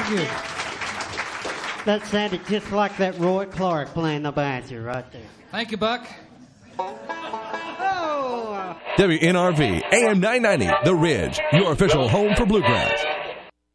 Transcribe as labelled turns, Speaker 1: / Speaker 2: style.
Speaker 1: Good. That sounded just like that Roy Clark playing the banjo right there.
Speaker 2: Thank you, Buck.
Speaker 3: WNRV AM 990, The Ridge, your official home for bluegrass.